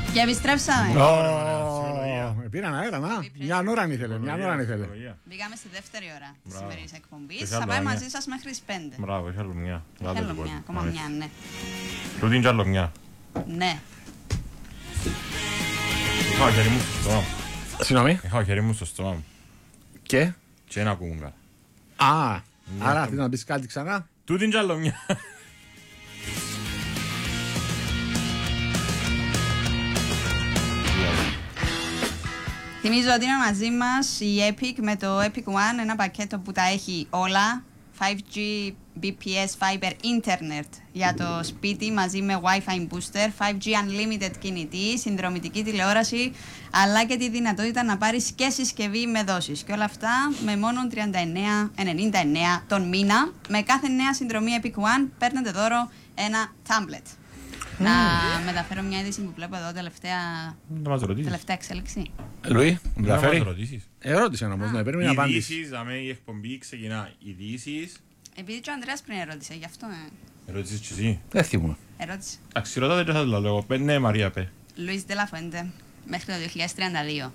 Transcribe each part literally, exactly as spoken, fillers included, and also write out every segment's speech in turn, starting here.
Και επιστρέψαμε. Πήραν αέρα, να. Μια ώρα ήθελε. Μια ώρα ήθελε. Μπήκαμε στη δεύτερη ώρα τη σημερινή εκπομπή. Θα πάει μαζί σα μέχρι τι πέντε. Μπράβο, έχει άλλο μια. Έχει άλλο μια, ακόμα μια, ναι. Του δίνει κι άλλο μια. Ναι. Είχα χέρι μου στο στόμα μου. Συγγνώμη. Είχα χέρι μου στο στόμα μου. Και. Και ένα ακούγκα. Α, άρα θέλει να πεις κάτι ξανά. Του δίνει κι άλλο μια. Θυμίζω ότι είναι μαζί μας η Epic με το Epic One, ένα πακέτο που τα έχει όλα. φάιβ τζι μπι πι ες Fiber Internet για το σπίτι μαζί με Wi-Fi Booster, φάιβ τζι Unlimited κινητή, συνδρομητική τηλεόραση, αλλά και τη δυνατότητα να πάρεις και συσκευή με δόσεις. Και όλα αυτά με μόνο τριάντα εννέα ενενήντα εννέα τον μήνα. Με κάθε νέα συνδρομή Epic One παίρνετε δώρο ένα tablet. Mm. Να μεταφέρω μια είδηση που βλέπω εδώ τελευταία, τελευταία εξέλιξη. Λουί, μου μεταφέρει. Ερώτησε όμως, ναι, πρέπει να απάντηση. Ειδήσεις, αμέ η εκπομπή ξεκινά. Ειδήσεις. Επειδή και ο Ανδρέας πριν ερώτησε, γι' αυτό. Ε. Ερώτησες και εσύ. Δεν θυμούμαι. Ερώτησε. Αξιρωτάτε και θα το λέω. Ναι, Μαρία, πέ. Λουίς Ντελαφουέντε, μέχρι το δύο χιλιάδες τριάντα δύο.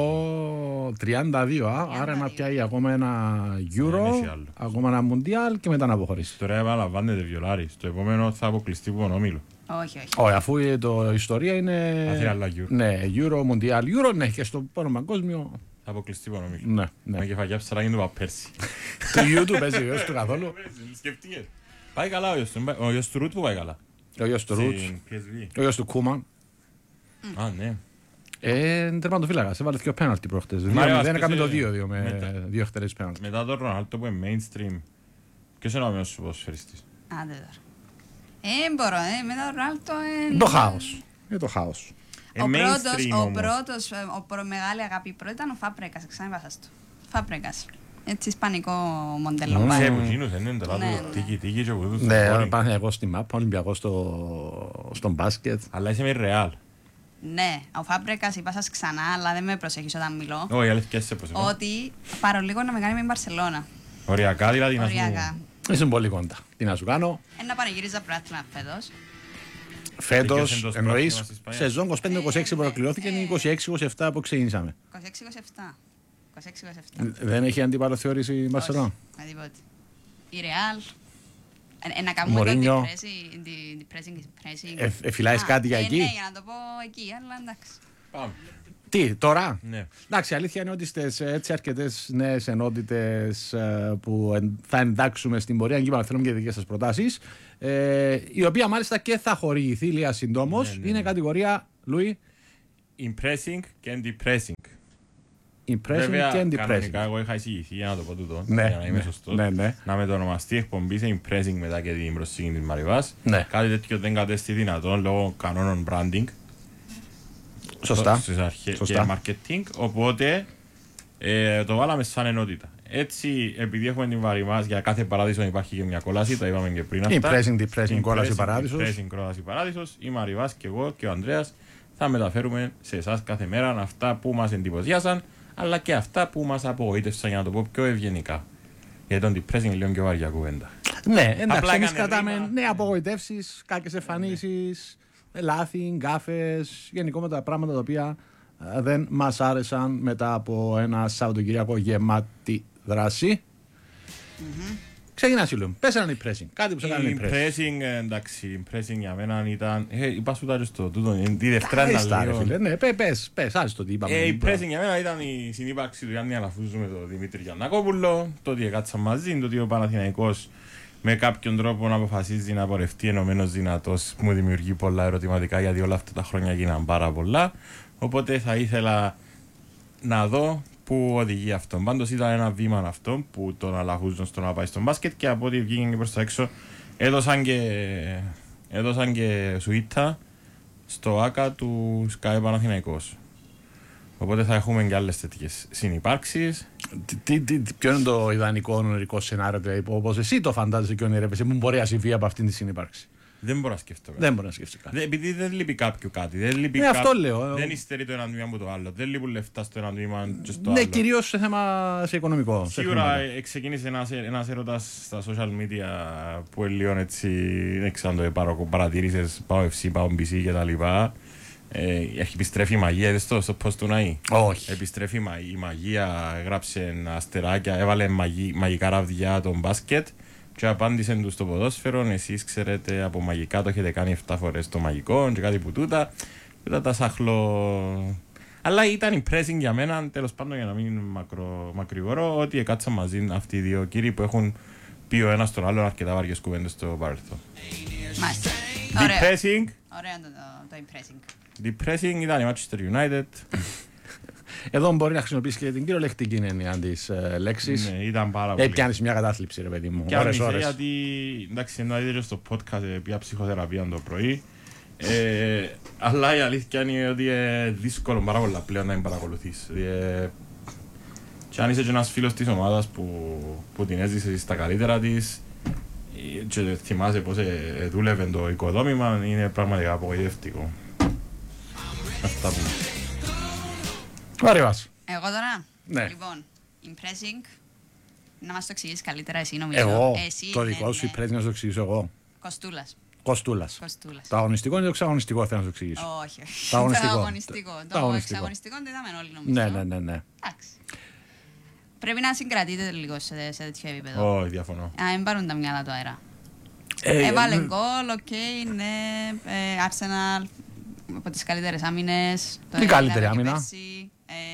Ω, τριάντα δύο, άρα να πιάει ακόμα ένα Euro, ακόμα ένα Mundial και μετά να αποχωρήσει. Τώρα επαναλαμβάνεται βιολάρι. Στο επόμενο θα αποκλειστεί από όμιλο. Όχι, όχι. Όχι, αφού η ιστορία είναι. Αφού άλλα Euro. Ναι, Euro, Mundial, Euro, ναι, και στο πάνω παγκόσμιο. Θα αποκλειστεί από όμιλο. Ναι, ναι. Με κεφαγιά ψαράγει του παπέρσι. Το YouTube παίζει ο γιος του καθόλου. Σκεφτείε. Πάει καλά ο γιος του. Ο γιος του Ρουτ που πάει καλά. Ο γιος του Ρουτ. Ο γιος του Κούμαν. Α, ναι. Ε, τερματοφύλακας, έβαλε δύο πέναλτι προχτές. Δεν έκαμε το δύο δύο με δύο χτερές πέναλτι. Μετά το Ρονάλτο που είναι mainstream. Ποιος είναι ο αμέσως σου ποδοσφαιριστής? Άντε τώρα. Ε, μπορώ, ε, μετά το Ρονάλτο... Το χάος. Είναι το χάος. Ο πρώτος, ο πρώτος, ο προ, μεγάλη αγάπη πρώτη ήταν ο Φάπρεκας, ξαναβάσας του. Φάπρεκας. Έτσι ισπανικό μοντέλο πάει. Σε πουτζίνους, είναι τώρα το τίκι τίκι και βοηθούς. Ναι, πάνε εγώ στη ΜΑΠ, Ολυμπιακό στον μπάσκετ. Αλλά είσαι με ρεάλ. Ναι, ο Φάπρεκας είπα σας ξανά, αλλά δεν με προσέχεις όταν μιλώ. Όχι, αλήθεια σε προσέχω. Ότι παρολίγο να με κάνει με την Μπαρσελώνα. Οριακά δηλαδή να σου... Είσαι πολύ κοντά. Τι να σου κάνω. Ένα πανηγύριζα πρωτάθλημα φέτος. Φέτος εννοείς σεζόν είκοσι πέντε είκοσι έξι που ολοκληρώθηκε είναι είκοσι έξι είκοσι επτά που ξεκινήσαμε. είκοσι έξι είκοσι επτά. Δεν έχει αντίπαλο θεώρηση η Μπαρσελόνα. Όχι, τίποτε. Η Ρεάλ. Να κάνουμε το pressing. Εφυλάεις κάτι για εκεί? Ναι, για να το πω εκεί, αλλά εντάξει. Πάμε. Τι, τώρα? Ναι. Εντάξει, η αλήθεια είναι ότι στις έτσι αρκετές νέες ενότητες που θα εντάξουμε στην πορεία, και θέλουμε και δικές σας προτάσεις, ε, η οποία μάλιστα και θα χορηγηθεί λίγα συντόμως, ναι, ναι, ναι. Είναι κατηγορία, Λουί, Impressing και Depressing. Impressing Βέβαια, και Depressing. κανονικά εγώ είχα εισηγηθεί για να το πω τούτο, ναι, για να είμαι ναι, σωστός, ναι, ναι. να με το ονομαστεί εκπομπή σε Impressing μετά και την προσήγη της Μαριβάς. Ναι. Κάτι τέτοιο δεν κατέστη δυνατόν λόγω κανόνων branding. Σωστά. Στις αρχές και marketing, οπότε ε, το βάλαμε σαν ενότητα. Έτσι, επειδή έχουμε την βαρύ μας, για κάθε παράδεισο υπάρχει και μια κόλαση, τα είπαμε και πριν αυτά. Impressing, depressing, κόλαση παράδεισος. Impressing, κόλαση παράδεισος. Η Μαριβάς και εγώ και ο Ανδρέας θα μεταφέρουμε σε εσάς κάθε μέρα αυτά που μας εντυπωσιάσαν, αλλά και αυτά που μας απογοήτευσαν, για να το πω πιο ευγενικά. Γιατί τον depressing λίγο πιο βαριά κουβέντα. Ναι, εντάξει, εμείς κρατάμε ναι, απογοητεύσεις, κακές εμφανίσεις. Λάθη, γκάφες, γενικότερα τα πράγματα τα οποία δεν μας άρεσαν μετά από ένα Σαββατοκυριακό γεμάτη δράση. Mm-hmm. Ξεκινάς Ηλίου, πες έναν impressing, κάτι που σε κάνει impressing. Impressing, εντάξει, impressing για μένα ήταν, ε, είπα σου τάρει στο τούτο, τη Δευτέρα ήταν λίγο. Ναι, πες, πες, άρεσε το τι είπαμε. Ε, impressing για μένα ήταν η συνύπαρξη του Γιάννη Αλαφούζου με τον Δημήτρη Γιαννακόπουλο, το ότι έκατσαν μαζί, το ότι ο Παναθηναϊκός με κάποιον τρόπο να αποφασίζει να πορευτεί ενωμένος δυνατός, μου δημιουργεί πολλά ερωτηματικά, γιατί όλα αυτά τα χρόνια γίναν πάρα πολλά. Οπότε θα ήθελα να δω πού οδηγεί αυτό. Πάντως ήταν ένα βήμα αυτό που τον Αλαχούζον στο να πάει στο μπάσκετ, και από ό,τι βγήκε και προς τα έξω έδωσαν και, έδωσαν και σουίτα στο άκα του Sky Παναθηναϊκός. Οπότε θα έχουμε και άλλες τέτοιες συνυπάρξεις. Τι, τι, ποιο είναι το ιδανικό νοηρικό σενάριο, δηλαδή, όπως εσύ το φαντάζεσαι και ονειρεύεσαι, που μπορεί να συμβεί από αυτήν τη συνύπαρξη? Δεν μπορώ να σκεφτώ κάτι. Δεν μπορώ να σκεφτεί κάτι. Δε, επειδή δεν λείπει κάποιο κάτι. Δεν λείπει ναι, κά... αυτό λέω. Δεν υστερεί το ένα τμήμα από το άλλο. Δεν λείπουν λεφτά στο ένα τμήμα και στο ναι, άλλο. Ναι, κυρίως σε θέμα σε οικονομικό. Σίγουρα ξεκίνησε ένας, ένας έρωτας στα social media που λίγο έτσι, δεν ξέρω αν το παρατηρήσεις, πάω εφ σι, πάω μπι σι κτλ. Ε, επιστρέφει η μαγεία, είδες το στο post του Ναΐ. Όχι. Επιστρέφει η, μα, η μαγεία, έγραψε αστεράκια, έβαλε μαγι, μαγικά ραβδιά τον μπάσκετ και απάντησε του στο ποδόσφαιρο. Εσείς ξέρετε από μαγικά το έχετε κάνει επτά φορές το μαγικό και κάτι που τούτα. Τούτα τα σάχλο. Αλλά ήταν impressing για μένα, τέλος πάντων, για να μην είναι μακρο, μακρηγορό, ότι έκατσαν μαζί αυτοί οι δύο κύριοι που έχουν πει ο ένας τον άλλον αρκετά βαριές κουβέντες στο παρελθόν. Μάλιστα. Depressing. Ωραίο το, το, το impressing. Depressing ήταν η Manchester United. Εδώ μπορεί να χρησιμοποιήσει και την κυριολεκτική έννοια τη ε, λέξη. Ναι, ήταν πάρα πολύ. Έπιανες μια κατάθλιψη, ρε παιδί μου. Και ώρες, άρνησε ώρες. γιατί, εντάξει, ενώ είδε στο podcast πια ψυχοθεραπεία το πρωί. Ε, αλλά η αλήθεια είναι ότι είναι δύσκολο πάρα πολλά πλέον να την παρακολουθείς. Ε, και αν είσαι και ένας φίλος της ομάδας που, που την έζησε στα καλύτερα της και θυμάσαι πώς ε, δούλευε το οικοδόμημα, είναι πραγματικά απογοητευτικό. Αυτά που... Βαρύβας. Εγώ τώρα. Ναι. Λοιπόν, impressing. Να μας το εξηγήσεις καλύτερα εσύ νομίζω. Εγώ, Εσύ, το ναι, δικό σου ναι. impressing να σου το εξηγήσω εγώ. Κοστούλας. Κοστούλας. Κοστούλας. Το αγωνιστικό είναι το εξαγωνιστικό, θέλω να σου εξηγήσω. Όχι, όχι. Το αγωνιστικό. Το αγωνιστικό. Το Το αγωνιστικό. εξαγωνιστικό το είδαμε όλοι νομίζω. Ναι, ναι, ναι, ναι. Εντάξει. Πρέπει να συγκρατείτε λίγο σε, σε τέτοιο επίπεδο. Όχι, διαφωνώ. Α, μην πάρουν τα μυαλά του αέρα. Ε, Έβαλε ε, γκολ, οκ, ναι. ε, Arsenal από τις καλύτερες άμυνες. Το Η καλύτερη είδαμε και άμυνα. πέρσι.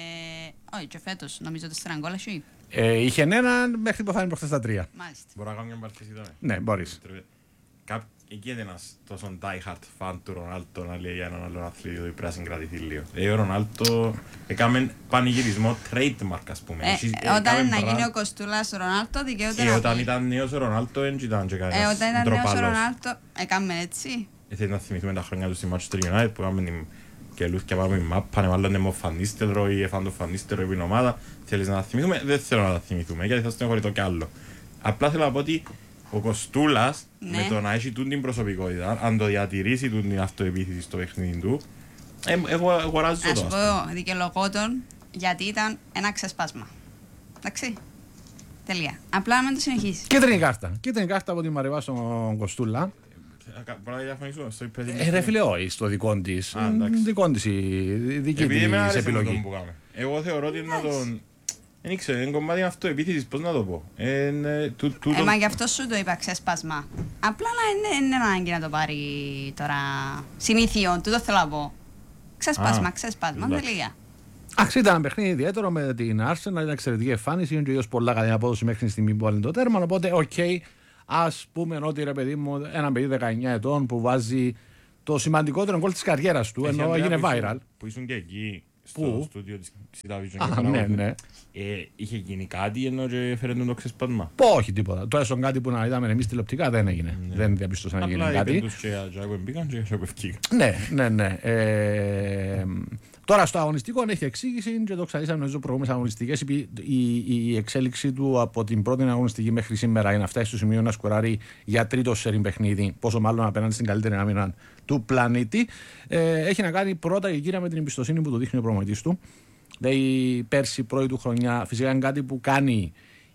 Ε, όχι, και φέτος νομίζω τέσσερα γκολ έχει. ε, είχε έναν μέχρι που φάνηκε προχθές τα τρία. Μάλιστα. Μπορώ να κάνω μια παρθέση τώρα. Ναι, μπορείς. Κάπ- Εκεί είναι ένας τόσο die-hard fan του Ρονάλτο να λέει για έναν άλλον αθλητή ότι πρέπει να συγκρατηθεί λίγο. Ε, ο Ρονάλτο έκαμε πανηγυρισμό trademark, ας πούμε. Ε, Εσείς, ε, όταν έκαμε να γίνει μπρά- ο Κοστούλας ο Ρονάλτο δικαιούται Ε, να όταν πει. ήταν νέος ο Ρονάλτο δεν ήταν και Ε, κανένας όταν ήταν νέος ο ντροπαλός. Ρονάλτο, έκαμε έτσι. Ε, θέλει να θυμηθούμε τα χρόνια του στη Manchester United που έκαμε την κελούθκια πάμε με μάπα, έβαλαν με φανίστερο ή έφαν το φανίστερο επί την ομάδα. Θέλεις να τα θυμηθούμε, δεν θέλω να τα θυμηθούμε γιατί θα στενοχωρηθώ κι άλλο. Απλά θέλω να πω ότι ο Κοστούλας Ναι. με το να έχει τούτη την προσωπικότητα, αν το διατηρήσει τούτη την αυτοεπίθεση στο παιχνίδι του, ε, εγώ αγοράζω Να το. σου ας πούμε. πω δικαιολογώ τον γιατί ήταν ένα ξεσπάσμα. Εντάξει. Τελεία. Απλά να μην το συνεχίσει. Κίτρινη κάρτα. Κίτρινη κάρτα από τη Μαριβά στον Κοστούλα. Ε, κα- Μπορώ να διαφωνήσω στο υπέδι. Ε, ρε φίλε, όχι, στο δικό τη. Α, εντάξει. Δικό τη η δική Επειδή τη με άρεσε με επιλογή. τον που κάμε. Εγώ θεωρώ ότι να τον... Δεν ήξερα, είναι κομμάτι αυτοεπίθεσης, πώς να το πω. Ε, ναι, του- Ε, τούτο- μα γι' αυτό σου το είπα ξεσπάσμα. Απλά να είναι, είναι ανάγκη να το πάρει τώρα συνήθιο. Τούτο θέλω να πω. Ξεσπάσμα, Α, ξεσπάσμα. εντάξει. Τελεία. Αχ, ήταν ένα παιχνίδι ιδιαίτερο με την Arsenal, ήταν εξαιρετική εμφάνιση. Είναι και ο ίδιος πολλά καλή απόδοση μέχρι τη στιγμή που βάλει το τέρμα. Οπότε, οκ, ας πούμε ότι ρε παιδί μου, ένα παιδί δεκαεννιά ετών που βάζει το σημαντικότερο γκολ της καριέρας του, Έχει ενώ Ανδρέα έγινε που ήσουν- viral. Που ήσουν και εκεί, στο Πού? στούντιο της Television. Α, και ναι, παραγωγή. ναι. Ε, είχε γίνει κάτι ενώ και έφερε τον το ξεσπάσμα. Πω, όχι τίποτα. Το έσον κάτι που να είδαμε εμείς τηλεοπτικά δεν έγινε. Δεν διαπιστώσαμε να γίνει Απλά είπαν κάτι. τους και για που μπήκαν και για που ευκήκαν. Ναι, ναι, ναι. Ε, τώρα στο αγωνιστικό έχει εξήγηση και το ξαναείσαμε νομίζω προηγούμενες αγωνιστικές. Η, η, η εξέλιξη του από την πρώτη αγωνιστική μέχρι σήμερα είναι να φτάσει στο σημείο να σκοράρει για τρίτο σερί παιχνίδι, πόσο μάλλον απέναντι στην καλύτερη άμυνα του πλανήτη. Ε, έχει να κάνει πρώτα και κύρια με την εμπιστοσύνη που του δείχνει ο προμηθευτής του. Δηλαδή πέρσι πρώτη του χρονιά φυσικά είναι κάτι που κάνει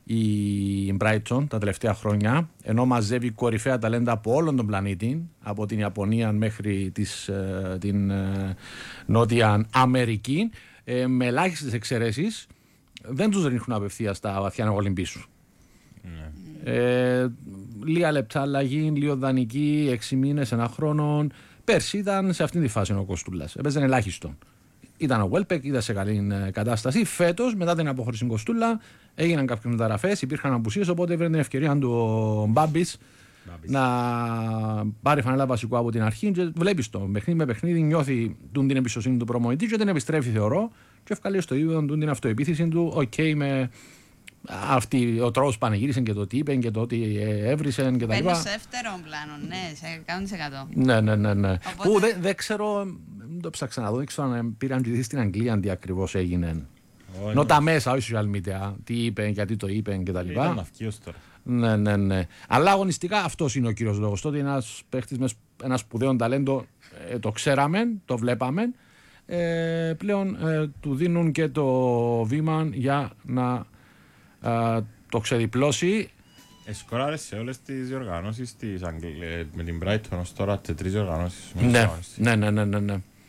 η Brighton τα τελευταία χρόνια, ενώ μαζεύει κορυφαία ταλέντα από όλον τον πλανήτη, από την Ιαπωνία μέχρι τις, ε, την ε, Νότια Αμερική, ε, με ελάχιστες εξαιρέσεις, δεν τους ρίχνουν απευθείας στα βαθιά να Ολυμπίσου. Ναι. Ε, λίγα λεπτά αλλαγή, λίγο δανεική, έξι μήνες, ένα χρόνο. Πέρσι ήταν σε αυτήν τη φάση ο Κοστούλας. Έπαιζε ελάχιστον. Ήταν ο Welbeck, ήταν σε καλή ε, κατάσταση. Φέτος, μετά την αποχώρηση Κοστούλα, έγιναν κάποιες μεταγραφές, υπήρχαν απουσίες. Οπότε βρήκε την ευκαιρία του ο Μπάμπης να πάρει φανέλα βασικού από την αρχή. Και βλέπεις το παιχνίδι με παιχνίδι, νιώθει τον την εμπιστοσύνη του προμονητή και την επιστρέφει, θεωρώ. Και ευκαλεί στο ίδιο την αυτοεπίθεση του. Οκ, okay, με αυτή, ο τρόπος πανηγύρισε και το τι είπε και το ότι έβρισε και τα Μπαίνω λοιπά. σε δεύτερο πλάνο, ναι, σε εκατό τοις εκατό. Ναι, ναι, ναι. ναι. Οπότε- Που δεν δεν ξέρω, δεν το ψάξα να δω, δεν ξέρω αν πήραν και στην Αγγλία τι ακριβώς έγινε. Όχι, Ενώ τα μέσα, όχι social media, τι είπε, γιατί το είπε και τα Ήταν λοιπά. αυκίος τώρα. Ναι, ναι, ναι. Αλλά αγωνιστικά αυτός είναι ο κύριος λόγος. Τότε ένας παίχτης με ένα σπουδαίο ταλέντο, ε, το ξέραμε, το βλέπαμε. Ε, πλέον ε, του δίνουν και το βήμα για να ε, το ξεδιπλώσει. Εσκοράρε σε όλες τις διοργανώσεις της Αγγλίας, με την Brighton ως τώρα, σε τρεις διοργανώσεις. Ναι, ναι, ναι, ναι, ναι, ναι.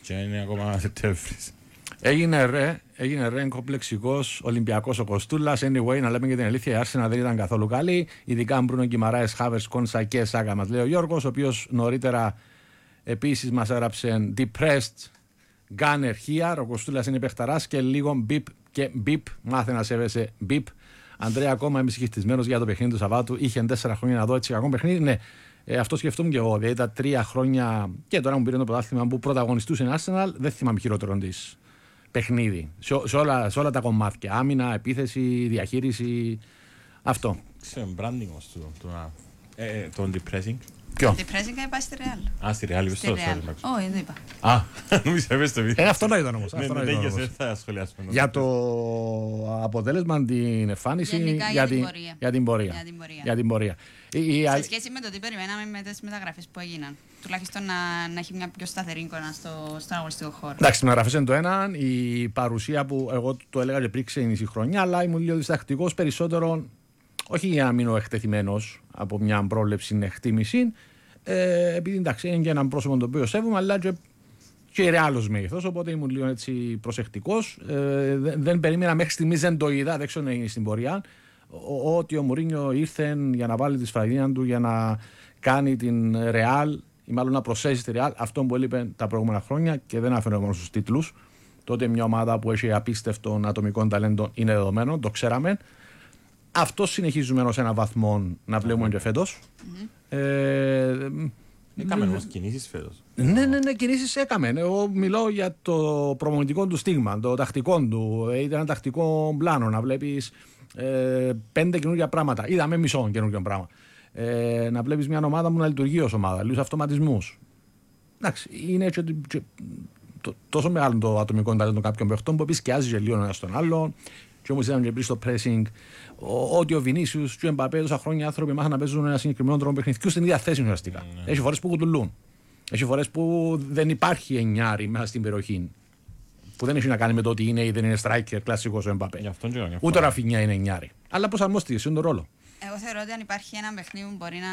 Και είναι ακόμα Σεπτέμβρης. Έγινε ρε, έγινε ρε κομπλεξικός Ολυμπιακός ο Κοστούλας. Anyway, να λέμε και την αλήθεια, η Άρσενα δεν ήταν καθόλου καλή. Ειδικά Μπρούνο Γκιμαράες, Χάβερς, Κόνσα και Σάκα, μας λέει ο Γιώργος, ο οποίος νωρίτερα επίσης μας έγραψε Depressed Gunner here. Ο Κοστούλας είναι παιχταράς και λίγο beep και beep. Μάθε να σέβεσαι beep. Αντρέα, ακόμα είμαι συγχυστισμένος για το παιχνίδι του Σαββάτου. Είχε τέσσερα χρόνια να δω έτσι κακό παιχνίδι. Ναι, ε, αυτό σκεφτόμουν και εγώ. Δηλαδή τα τρία χρόνια και τώρα μου πήρε το πρωτάθλημα που πρωταγωνιστούσε η Arsenal, δεν θυμάμαι χειρότερο της παιχνίδι. Σε, σε, όλα, σε όλα τα κομμάτια. Άμυνα, επίθεση, διαχείριση. Αυτό. Ξέρω, branding όμως το depressing. Ποιο? Depressing πάει στη Real. Α, στη Real, είπες το. Όχι, δεν είπα. Α, νομίζω έπαιζε το βίντεο. Ε, αυτό να ήταν όμως. Ναι, ναι, δεν θα σχολιάσουμε. Για το αποτέλεσμα, την εμφάνιση, για την πορεία. Για την πορεία. Για την πορεία. Σε σχέση με το τι περιμέναμε με τις μεταγραφές που έγιναν. Τουλάχιστον να, να έχει μια πιο σταθερή εικόνα στο, στον αγωνιστικό χώρο. Εντάξει, οι μεταγραφές είναι το ένα. Η παρουσία που εγώ το έλεγα και πριν ξεκινήσει η χρονιά, αλλά ήμουν λίγο διστακτικός περισσότερο. Όχι για να μείνω εκτεθειμένος από μια πρόβλεψη εκτίμηση, ε, επειδή εντάξει είναι και έναν πρόσωπο το οποίο σέβομαι, αλλά και, και ρεάλος μέγεθος, οπότε ήμουν λίγο έτσι προσεκτικός. Ε, δεν, δεν περίμενα μέχρι στιγμής, δεν το είδα, δεν ξέρω να γίνει στην πορεία, ότι ο Μουρίνιο ήρθε για να βάλει τη σφραγίδα του, για να κάνει την Ρεάλ, ή μάλλον να προσθέσει τη Ρεάλ, αυτό που έλειπε τα προηγούμενα χρόνια και δεν άφηνε μόνο στους τίτλους. Τότε μια ομάδα που έχει απίστευτον ατομικών ταλέντων είναι δεδομένο, το ξέραμε. Αυτό συνεχίζουμε ως ένα βαθμό να βλέπουμε και φέτος. Mm-hmm. Ε, έκαμε όμως κινήσεις φέτος. Ναι, ναι, ναι, κινήσεις έκαμε. Εγώ μιλώ για το προπονητικό του στίγμα, το τακτικό του. Ήταν ένα τακτικό πλάνο να βλέπεις ε, πέντε καινούργια πράγματα. Είδαμε μισό καινούργιο πράγμα. Ε, να βλέπεις μια ομάδα που να λειτουργεί ως ομάδα, λίγους αυτοματισμούς. Εντάξει, είναι και, και, το, τόσο μεγάλο το ατομικό ταλέντο κάποιων παιχτών που επισκιάζει λίγο ένα στον άλλον. Και όμως ήταν και πριν στο pressing, ότι ο Βινίσιους και ο Εμπαπέ τόσα χρόνια άνθρωποι μάθαν να παίζουν ένα συγκεκριμένο τρόπο παιχνιδιού στην ίδια θέση ουσιαστικά. Mm, ναι. Έχει φορές που κουτουλούν. Έχει φορές που δεν υπάρχει εννιάρι μέσα στην περιοχή. Που δεν έχει να κάνει με το ότι είναι ή δεν είναι striker κλασικός ο Εμπαπέ. Ούτε ο Ραφινιά είναι εννιάρι. Αλλά προσαρμόστηκε σε τον ρόλο. Εγώ θεωρώ ότι αν υπάρχει ένα παιχνίδι που μπορεί να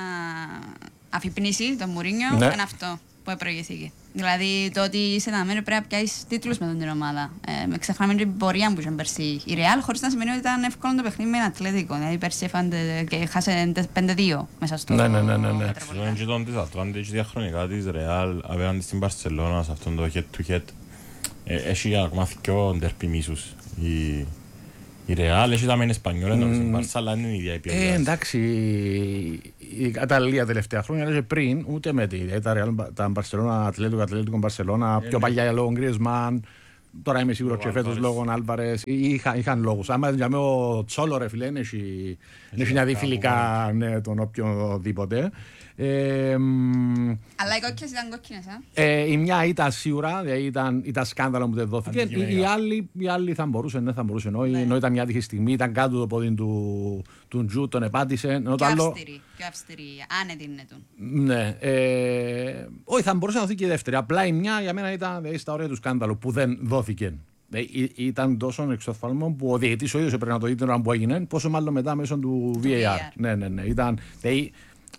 αφυπνίσει τον Μουρίνιο, ναι. είναι αυτό που προηγήθηκε. Δηλαδή το ότι είσαι δαμένο πρέπει να πιάσεις τίτλους με την ομάδα. Ε, με ξεχνάμε την πορεία που είχε πέρσι η Real, χωρίς να σημαίνει ότι ήταν εύκολο το παιχνίδι με ένα Ατλέτικο. Δηλαδή πέρσι έφανε και χάσε πέντε δύο μέσα στο. Ναι, ναι, ναι. ναι, ναι. Στον γειτόν της Ατλάντης διαχρονικά της Real απέναντι στην Μπαρσελόνα σε αυτόν το head to head. Έχει ακόμα δυο ντερπι μίσους. Η Real έχει τα μεν Εσπανιόλ, ενώ η Μπαρσά, αλλά είναι η ίδια η ποιότητα. Ε, εντάξει, η Καταλία τελευταία χρόνια έλεγε πριν, ούτε με τη, τα Μπαρσελόνα, Ατλέτικο, Ατλέτικο, Μπαρσελόνα, πιο παλιά λόγω Γκριεσμάν, τώρα είμαι σίγουρος και φέτος λόγω Άλβαρες, είχαν λόγους. Άμα για μένα ο Τσόλο ρε φίλε, έχει να δει φιλικά τον οποιοδήποτε. Ε, αλλά οι κόκκινες ήταν κόκκινες, ε? ε? Η μια ήταν σίγουρα, δηλαδή ήταν, ήταν σκάνδαλο που δεν δόθηκε. Η άλλη, η άλλη θα μπορούσε, ναι, θα μπορούσε. Ενώ, ναι. ενώ ήταν μια άτυχη στιγμή, ήταν κάτω το πόδι του, του Τζου, τον επάτησε. Πιο άλλο... αυστηρή, πιο αυστηρή, άνετη είναι του. Ναι, ε, όχι, θα μπορούσε να δοθεί και η δεύτερη. Απλά η μια για μένα ήταν δηλαδή, στα ωραία του σκάνδαλου που δεν δόθηκε. Δηλαδή, ήταν τόσο εξωφθαλμό που ο διαιτητής ο ίδιος έπρεπε να το δει την ώρα που έγινε, πόσο μάλλον μετά μέσω του βι έι αρ. Ναι, ναι, ναι. Ήταν, δηλαδή,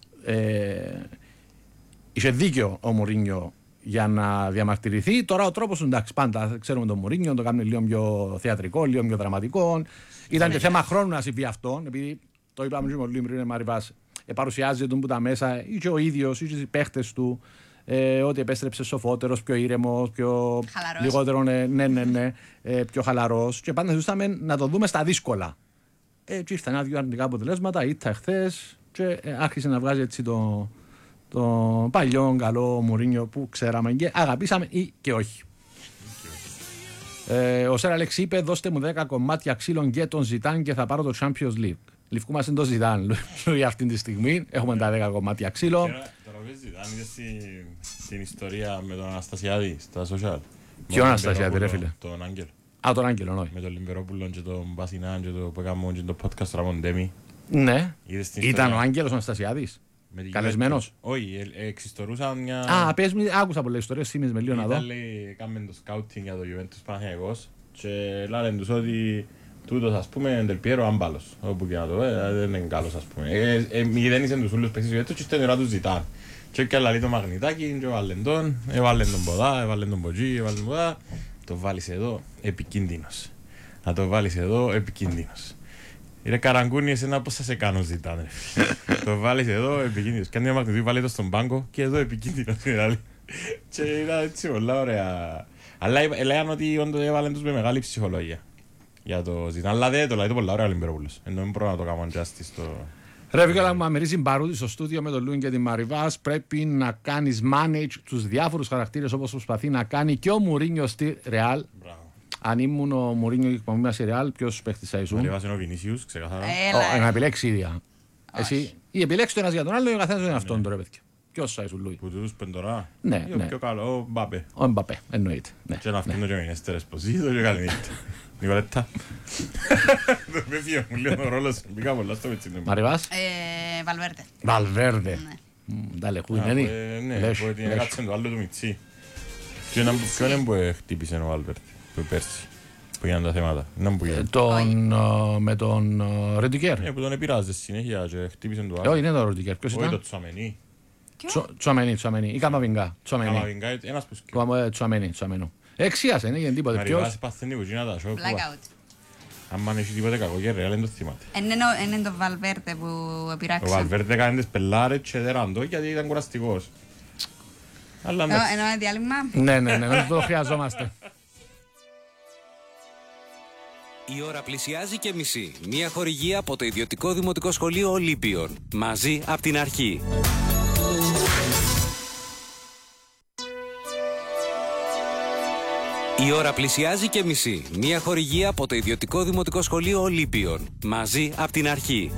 Ε, είχε δίκιο ο Μουρίνιο για να διαμαρτυρηθεί. Τώρα ο τρόπος, εντάξει, πάντα ξέρουμε τον Μουρίνιο, το κάνουμε λίγο πιο θεατρικό, λίγο πιο δραματικό. Ήταν και θέμα χρόνου να συμβεί αυτό, επειδή το είπαμε και πολύ πριν, Μαριβάς, ε, παρουσιάζεται τον που τα μέσα, ή και ο ίδιος, ή και οι παίχτες του, ε, ότι επέστρεψε σοφότερος, πιο ήρεμος, πιο χαλαρός. Λιγότερο, ναι, ναι, ναι, ναι, ε, πιο χαλαρός. Και πάντα ζητούσαμε να το δούμε στα δύσκολα. Ε, και ήρθαν ένα-δυο αρνητικά αποτελέσματα, ήρθα χθες. Και άρχισε να βγάζει έτσι το, το παλιό καλό Μουρίνιο που ξέραμε και αγαπήσαμε ή και όχι. Ε, ο Σερ Αλεξ είπε: δώστε μου δέκα κομμάτια ξύλων και τον Ζιτάν και θα πάρω το Champions League. Λευκούμαστε τον Ζιτάν για αυτή τη στιγμή. Έχουμε τα δέκα κομμάτια ξύλων. Τώρα ο Ζιτάν είδε την ιστορία με τον Αναστασιάδη στα social. Ποιο Αναστασιάδη, ρε φίλε? Τον Άγγελο. Α, τον Άγγελο, όχι. Με τον Λιμπερόπουλο και τον Μπασινάν και το που έκαμε το podcast Ραμοντέμι. Ναι, ήταν ο Άγγελος Αναστασιάδης. Καλεσμένος. Όχι, εξιστορούσαν μια... Α, πες μου, άκουσα πολλές ιστορίες, θύμιζε με λίγο να δω. Ήταν, λέει, κάμεν το σκάουτινγκ για το Juventus Παναθηναϊκός και λένε τους ότι τούτος, ας πούμε, είναι τελπιέρο άμπαλος. Όπου και να το πω, δεν είναι καλός, ας πούμε. Μηδένισαν τους ούλους παίξεις του Juventus και στην ώρα τους ζητάν. Και και άλλα λέει το μαγνητάκι, και έβαλεν τον, έβαλεν τον ποδά, έβαλεν τον ποτζί, έβαλεν τον ποδά. Το βάλεις εδώ, επικίνδυνος. Να το βάλεις εδώ, επικίνδυνος. Ρε καραγκούνι, εσένα πώς θα σε κάνω ζητάνε. Το βάλεις εδώ, επικίνδυνος. Κάνει ένα μαγνητικό, βάλει το στον πάγκο και εδώ επικίνδυνος. Και ήταν έτσι πολλά ωραία. Αλλά λέγανε ότι όντως έβαλαν τους με μεγάλη ψυχολογία για το ζητάνε. Αλλά δεν το λέει το πολλά ωραία ο Λιμπερόπουλος. Ενώ δεν μπορώ να το κάνω justice στο... Ρε Βίκολα, μου αμερίζει μπαρούδι στο στούντιο με τον Λούιν και την Μαριβάς. Πρέπει να κάνεις manage τους διάφορους χαρακτήρες όπως προσπαθεί να κάνει και ο Μουρίνιο στη Ρεάλ. Αν ήμουν ο Μουρίνιο και ήμουν στη Ρεάλ, ποιος παίχτης θα ήσουν? Μαριβάς είναι ο Βινίσιους, ξεκαθαρά. Να επιλέξει ίδια. Εσύ, η επιλέξη του ένας για τον άλλο, ο καθένας είναι αυτόν τώρα, παιδιά. Ποιος θα ήσουν, Λούι? Που τους πεντορά. Ναι, ναι. Πιο καλό, ο Μπαπέ. Ο Μπαπέ, εννοείται. Και να αυτήν το και μηνέστερ Εσποσίτο και καλή νύχτα. Νικολέτα. Το παιδί μου λέει ο ρόλος, μπήκα πολλά στο πετσίνο. Μαριβάς? Βαλβέρντε. Βαλβέρντε. Τα λεχούν, είναι. Ναι, που την έκατσε το άλλο του Μιτσί. Ποιον είναι που χτύπησε ο Βαλβέρντε, που πέρσι, που έγιναν τα θέματα. Με τον Ρεντικέρ. Ναι, που τον επηρεάζε συνέχεια και χτύπησε το άλλο. Όχι, είναι το Ρεντικέρ. Ποιος ήταν? Όχι το Τσουαμενί. Τσουαμενί, Τσουαμενί. Ή Καμαβιγκά. Καμαβιγκά, ένας που σκέφτεται. Τσουαμενί, Τσουαμενού. Εξίασε, είναι γιατί τίποτε. Μαριβάς παθαίνει κουτσίνα τα σώπου. Αν μ' έχει τίποτε κακό και ρεάλ, δεν το θυμάται. Είναι το Βαλβέρντε που επειράξε. Ο Βαλβέρντε κάνει τις πελάρες και δεν ραντώ γιατί ήταν κουραστικός. Ενώ ένα διάλειμμα. Ναι, ναι, ναι, το χρειαζόμαστε. Η ώρα πλησιάζει και μισή. Μια χορηγία από το ιδιωτικό δημοτικό σχολείο Ολύμπιον. Μαζί από την αρχή. Η ώρα πλησιάζει και μισή. Μια χορηγία από το ιδιωτικό δημοτικό σχολείο Ολύμπιον. Μαζί από την αρχή.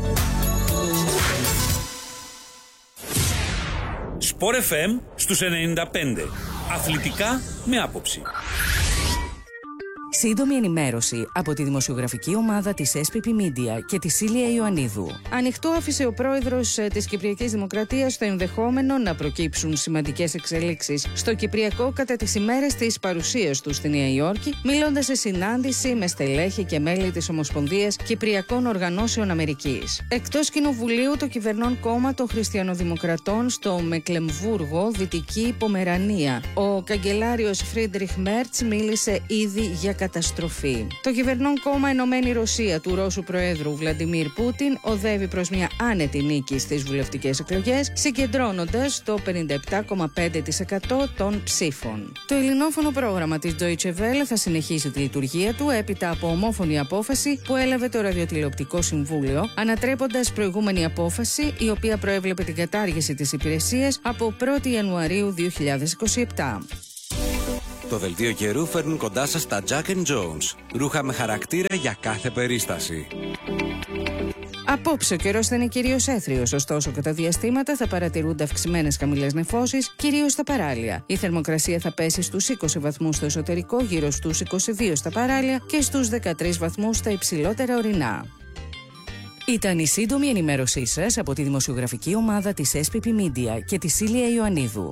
Σπορ εφ εμ στους ενενήντα πέντε. Αθλητικά με άποψη. Σύντομη ενημέρωση από τη δημοσιογραφική ομάδα της ες πι πι Media και τη Σίλια Ιωαννίδου. Ανοιχτό άφησε ο πρόεδρος της Κυπριακής Δημοκρατίας το ενδεχόμενο να προκύψουν σημαντικές εξελίξεις στο Κυπριακό κατά τις ημέρες της παρουσίας του στη Νέα Υόρκη, μιλώντας σε συνάντηση με στελέχη και μέλη της Ομοσπονδίας Κυπριακών Οργανώσεων Αμερικής. Εκτός κοινοβουλίου, το κυβερνών κόμμα των Χριστιανοδημοκρατών στο Μεκλεμβούργο, Δυτική Πομερανία. Ο καγκελάριος Φρίντριχ Μέρτς μίλησε ήδη για καταστροφή. Το κυβερνών κόμμα Ενωμένη Ρωσία του Ρώσου Προέδρου Βλαντιμίρ Πούτιν οδεύει προς μια άνετη νίκη στις βουλευτικές εκλογές, συγκεντρώνοντας το πενήντα επτά κόμμα πέντε τοις εκατό των ψήφων. Το ελληνόφωνο πρόγραμμα της Deutsche Welle θα συνεχίσει τη λειτουργία του έπειτα από ομόφωνη απόφαση που έλαβε το Ραδιοτηλεοπτικό Συμβούλιο, ανατρέποντας προηγούμενη απόφαση η οποία προέβλεπε την κατάργηση της υπηρεσίας από πρώτη Ιανουαρίου δύο χιλιάδες είκοσι επτά. Το δελτίο καιρού φέρνουν κοντά σας τα Jack and Jones. Ρούχα με χαρακτήρα για κάθε περίσταση. Απόψε ο καιρός θα είναι κυρίως έθριος, ωστόσο κατά διαστήματα θα παρατηρούνται αυξημένες χαμηλές νεφώσεις, κυρίως στα παράλια. Η θερμοκρασία θα πέσει στους είκοσι βαθμούς στο εσωτερικό, γύρω στους είκοσι δύο στα παράλια και στους δεκατρείς βαθμούς στα υψηλότερα ορεινά. Ήταν η σύντομη ενημέρωσή σας από τη δημοσιογραφική ομάδα της ες πι πι Media και τη Σίλια Ιωαννίδου.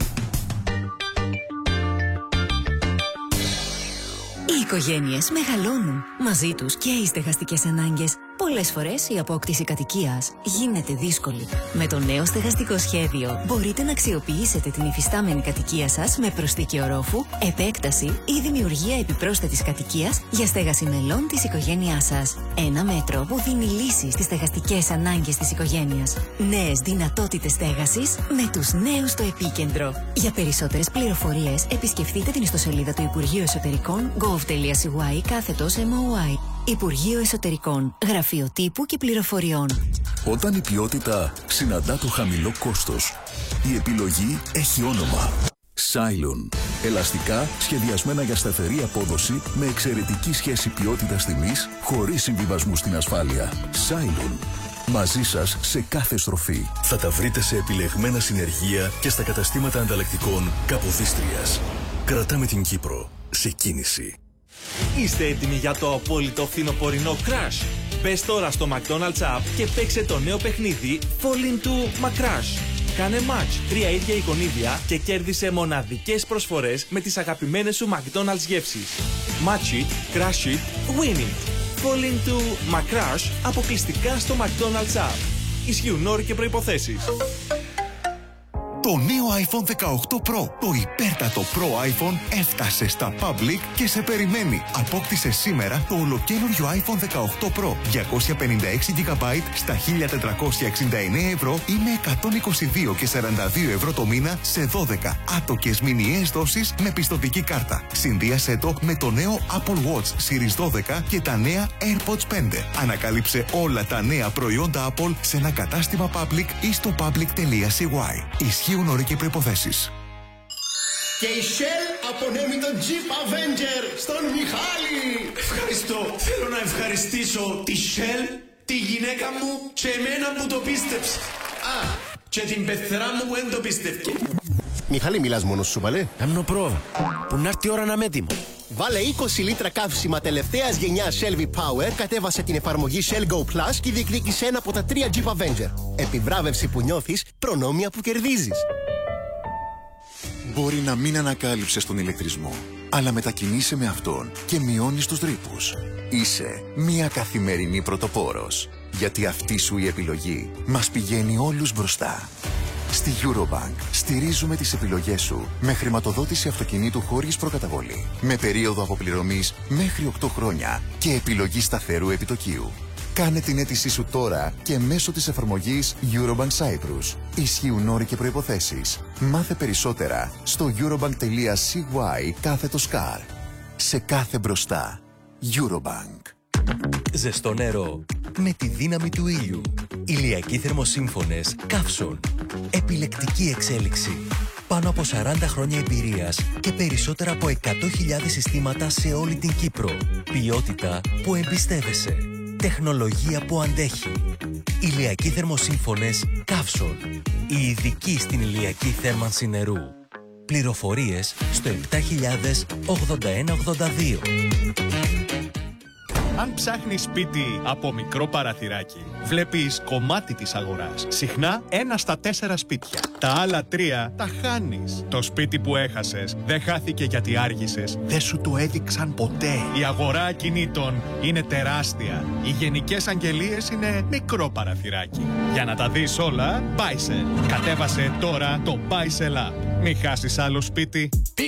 Οι οικογένειες μεγαλώνουν. Μαζί τους και οι στεγαστικές ανάγκες. Πολλές φορές η απόκτηση κατοικίας γίνεται δύσκολη. Με το νέο στεγαστικό σχέδιο μπορείτε να αξιοποιήσετε την υφιστάμενη κατοικία σας με προσθήκη ορόφου, επέκταση ή δημιουργία επιπρόσθετης κατοικίας για στέγαση μελών της οικογένειάς σας. Ένα μέτρο που δίνει λύση στις στεγαστικές ανάγκες της οικογένειας. Νέες δυνατότητες στέγασης με τους νέους στο επίκεντρο. Για περισσότερες πληροφορίες επισκεφτείτε την ιστοσελίδα του Υπουργείου Εσωτερικών gov.cy κάθετος εμ ο άι. Υπουργείο Εσωτερικών, Γραφείο Τύπου και Πληροφοριών. Όταν η ποιότητα συναντά το χαμηλό κόστος, η επιλογή έχει όνομα. Cylon. Ελαστικά σχεδιασμένα για σταθερή απόδοση με εξαιρετική σχέση ποιότητας-τιμής χωρίς συμβιβασμού στην ασφάλεια. Cylon. Μαζί σας σε κάθε στροφή. Θα τα βρείτε σε επιλεγμένα συνεργεία και στα καταστήματα ανταλλακτικών Καποδίστριας. Κρατάμε την Κύπρο σε κίνηση. Είστε έτοιμοι για το απόλυτο φθινοπορεινό Crash? Μπες τώρα στο McDonald's App και παίξε το νέο παιχνίδι Fall into McCrash. Κάνε match τρία ίδια εικονίδια και κέρδισε μοναδικές προσφορές με τις αγαπημένες σου McDonald's γεύσεις. Match it, crash it, win it. Fall into McCrash αποκλειστικά στο McDonald's App. Ισχύουν όροι και προϋποθέσεις. Το Το νέο iPhone δεκαοκτώ Pro, το υπέρτατο Pro iPhone, έφτασε στα Public και σε περιμένει. Απόκτησε σήμερα το ολοκαίνουργιο iPhone δεκαοκτώ Pro διακόσια πενήντα έξι τζι μπι στα χίλια τετρακόσια εξήντα εννέα ευρώ ή με εκατόν είκοσι δύο και σαράντα δύο ευρώ το μήνα σε δώδεκα άτοκες μηνιαίες δόσεις με πιστωτική κάρτα. Συνδύασέ το με το νέο Apple Watch Series δώδεκα και τα νέα AirPods πέντε. Ανακάλυψε όλα τα νέα προϊόντα Apple σε ένα κατάστημα Public ή στο public τελεία σι γουάι. Ισχύουν όροι και προϋποθέσεις. Και η Shell απονέμει τον Jeep Avenger στον Μιχάλη. Ευχαριστώ. Θέλω να ευχαριστήσω τη Shell, τη γυναίκα μου και εμένα που το πίστεψε. Α, και την πεθερά μου που δεν το πίστευκε. Μιχάλη, μιλάς μόνος σου, βαλέ. Άμνο προ, που να έρθει η ώρα να είμαι έτοιμο. Βάλε είκοσι λίτρα καύσιμα τελευταίας γενιάς Shell V-Power, κατέβασε την εφαρμογή Shell Go Plus και διεκδίκησε ένα από τα τρία Jeep Avenger. Επιβράβευση που νιώθεις, προνόμια που κερδίζεις. Μπορεί να μην ανακάλυψες τον ηλεκτρισμό, αλλά μετακινείσαι με αυτόν και μειώνεις τους ρήπους. Είσαι μια καθημερινή πρωτοπόρος, γιατί αυτή σου η επιλογή μας πηγαίνει όλους μπροστά. Στη Eurobank στηρίζουμε τις επιλογές σου με χρηματοδότηση αυτοκινήτου χωρίς προκαταβολή, με περίοδο αποπληρωμής μέχρι οκτώ χρόνια και επιλογή σταθερού επιτοκίου. Κάνε την αίτησή σου τώρα και μέσω της εφαρμογής Eurobank Cyprus. Ισχύουν όροι και προϋποθέσεις. Μάθε περισσότερα στο eurobank τελεία σι γουάι κάθετος car. Σε κάθε μπροστά. Eurobank. Ζεστό νερό με τη δύναμη του ήλιου. Ηλιακοί θερμοσύμφωνες Καύσον. Επιλεκτική εξέλιξη. Πάνω από σαράντα χρόνια εμπειρίας και περισσότερα από εκατό χιλιάδες συστήματα σε όλη την Κύπρο. Ποιότητα που εμπιστεύεσαι. Τεχνολογία που αντέχει. Ηλιακοί θερμοσύμφωνες Καύσον. Οι ειδικοί στην ηλιακή θέρμανση νερού. Πληροφορίες στο επτά χιλιάδες ογδόντα ένα ογδόντα δύο. Αν ψάχνεις σπίτι από μικρό παραθυράκι, βλέπεις κομμάτι της αγοράς. Συχνά ένα στα τέσσερα σπίτια. Τα άλλα τρία τα χάνεις. Το σπίτι που έχασες δεν χάθηκε γιατί άργησες. Δεν σου το έδειξαν ποτέ. Η αγορά ακινήτων είναι τεράστια. Οι γενικές αγγελίες είναι μικρό παραθυράκι. Για να τα δεις όλα, Buysell. Κατέβασε τώρα το Buysell App. Μην χάσεις άλλο σπίτι. Τι